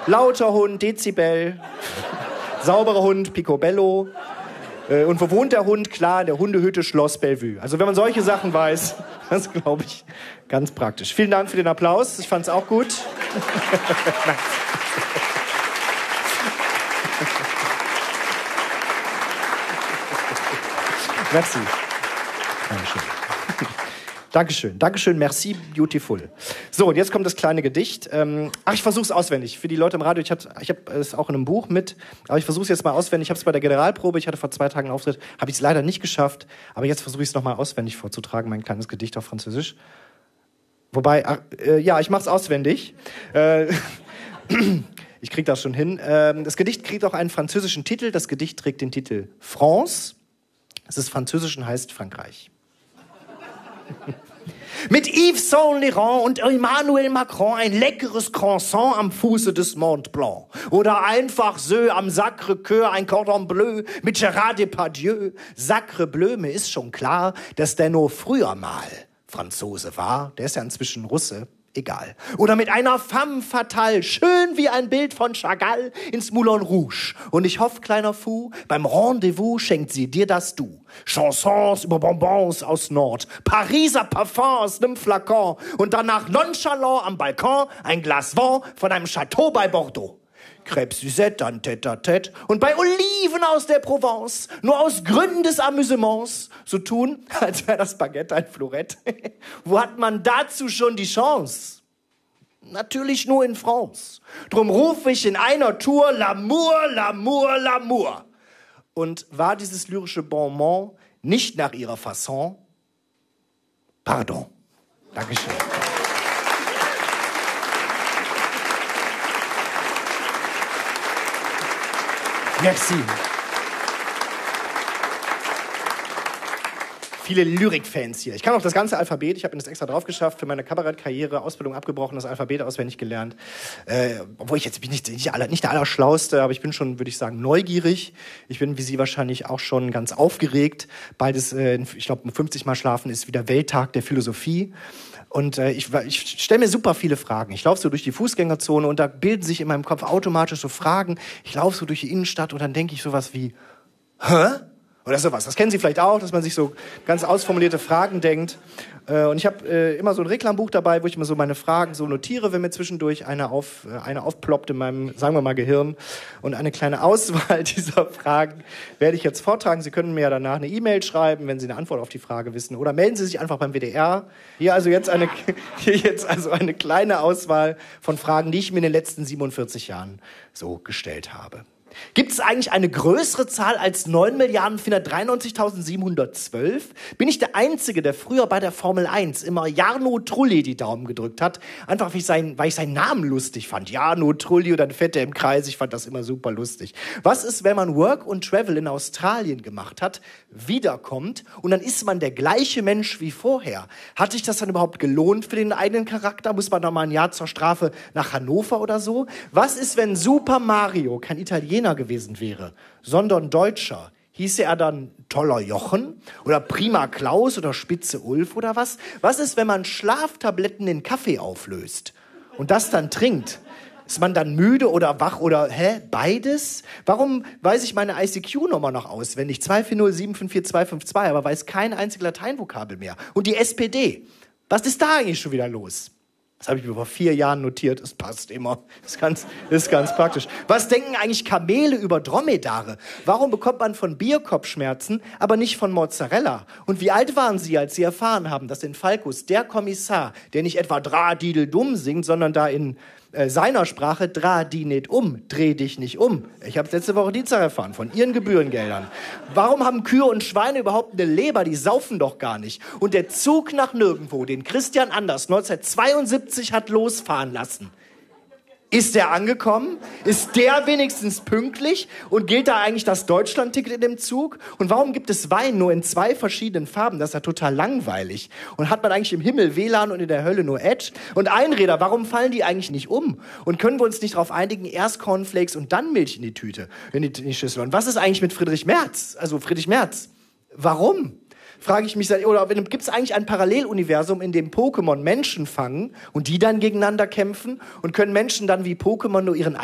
Lauter Hund, Dezibel. Sauberer Hund, Picobello. Und wo wohnt der Hund? Klar, in der Hundehütte Schloss Bellevue. Also wenn man solche Sachen weiß, das glaube ich ganz praktisch. Vielen Dank für den Applaus. Ich fand es auch gut. Merci. Dankeschön. Dankeschön. Dankeschön, merci, beautiful. So, und jetzt kommt das kleine Gedicht. Ich versuche es auswendig. Für die Leute im Radio, ich hab es auch in einem Buch mit, aber ich versuche es jetzt mal auswendig. Ich habe es bei der Generalprobe, ich hatte vor 2 Tagen einen Auftritt, habe ich es leider nicht geschafft, aber jetzt versuche ich es nochmal auswendig vorzutragen, mein kleines Gedicht auf Französisch. Wobei, ich mache es auswendig. Ich kriege das schon hin. Das Gedicht kriegt auch einen französischen Titel. Das Gedicht trägt den Titel France. Es ist französisch und heißt Frankreich. Mit Yves Saint Laurent und Emmanuel Macron ein leckeres Croissant am Fuße des Mont Blanc. Oder einfach so am Sacré-Cœur ein Cordon Bleu mit Gérard Depardieu. Sacre Bleu, mir ist schon klar, dass der nur früher mal Franzose war. Der ist ja inzwischen Russe. Egal. Oder mit einer femme fatale, schön wie ein Bild von Chagall ins Moulin Rouge. Und ich hoffe, kleiner Fou, beim Rendezvous schenkt sie dir das Du. Chansons über Bonbons aus Nord, Pariser Parfum aus nem Flakon und danach nonchalant am Balkon ein Glas Vin von einem Chateau bei Bordeaux. Crêpes Suzette, dann Tête-à-Tête und bei Oliven aus der Provence, nur aus Gründen des Amüsements, so tun, als wäre das Baguette ein Florett. Wo hat man dazu schon die Chance? Natürlich nur in France. Drum rufe ich in einer Tour L'amour, l'amour, l'amour. Und war dieses lyrische Bonbon nicht nach ihrer Fasson? Pardon. Dankeschön. Merci. Viele Lyrik-Fans hier. Ich kann auch das ganze Alphabet. Ich habe mir das extra drauf geschafft für meine Kabarettkarriere, Ausbildung abgebrochen, das Alphabet auswendig gelernt. Obwohl ich jetzt bin nicht der Allerschlauste, aber ich bin schon, würde ich sagen, neugierig. Ich bin wie Sie wahrscheinlich auch schon ganz aufgeregt. Bald ist, ich glaube, 50 Mal schlafen ist wieder Welttag der Philosophie. Und ich stelle mir super viele Fragen. Ich laufe so durch die Fußgängerzone und da bilden sich in meinem Kopf automatisch so Fragen. Ich laufe so durch die Innenstadt und dann denke ich sowas wie, hä? Oder sowas. Das kennen Sie vielleicht auch, dass man sich so ganz ausformulierte Fragen denkt. Und ich habe immer so ein Reklambuch dabei, wo ich immer so meine Fragen so notiere, wenn mir zwischendurch eine aufploppt in meinem, sagen wir mal, Gehirn. Und eine kleine Auswahl dieser Fragen werde ich jetzt vortragen. Sie können mir ja danach eine E-Mail schreiben, wenn Sie eine Antwort auf die Frage wissen. Oder melden Sie sich einfach beim WDR. Hier also jetzt eine kleine Auswahl von Fragen, die ich mir in den letzten 47 Jahren so gestellt habe. Gibt es eigentlich eine größere Zahl als 9.493.712? Bin ich der Einzige, der früher bei der Formel 1 immer Jarno Trulli die Daumen gedrückt hat? Einfach, weil ich seinen Namen lustig fand. Jarno Trulli und dann Fette im Kreis. Ich fand das immer super lustig. Was ist, wenn man Work und Travel in Australien gemacht hat, wiederkommt und dann ist man der gleiche Mensch wie vorher? Hat sich das dann überhaupt gelohnt für den eigenen Charakter? Muss man noch mal ein Jahr zur Strafe nach Hannover oder so? Was ist, wenn Super Mario kein Italiener gewesen wäre, sondern Deutscher? Hieße er dann Toller Jochen oder Prima Klaus oder Spitze Ulf oder was? Was ist, wenn man Schlaftabletten in Kaffee auflöst und das dann trinkt? Ist man dann müde oder wach oder beides? Warum weiß ich meine ICQ-Nummer noch auswendig? 240754252, aber weiß kein einziges Lateinvokabel mehr. Und die SPD, was ist da eigentlich schon wieder los? Das habe ich mir vor 4 Jahren notiert. Es passt immer. Ist ganz praktisch. Was denken eigentlich Kamele über Dromedare? Warum bekommt man von Bier Kopfschmerzen, aber nicht von Mozzarella? Und wie alt waren Sie, als Sie erfahren haben, dass in Falkus der Kommissar, der nicht etwa Dra-Didel dumm singt, sondern da in seiner Sprache Dra die nicht dreh dich nicht um. Ich habe letzte Woche Dienstag erfahren, von Ihren Gebührengeldern. Warum haben Kühe und Schweine überhaupt eine Leber? Die saufen doch gar nicht. Und der Zug nach nirgendwo, den Christian Anders 1972 hat losfahren lassen, ist der angekommen? Ist der wenigstens pünktlich? Und gilt da eigentlich das Deutschland-Ticket in dem Zug? Und warum gibt es Wein nur in 2 verschiedenen Farben? Das ist ja total langweilig. Und hat man eigentlich im Himmel WLAN und in der Hölle nur Edge? Und Einräder, warum fallen die eigentlich nicht um? Und können wir uns nicht darauf einigen, erst Cornflakes und dann Milch in die Tüte, in die Schüssel? Und was ist eigentlich mit Friedrich Merz? Also Friedrich Merz, warum? Frage ich mich, oder gibt es eigentlich ein Paralleluniversum, in dem Pokémon Menschen fangen und die dann gegeneinander kämpfen? Und können Menschen dann wie Pokémon nur ihren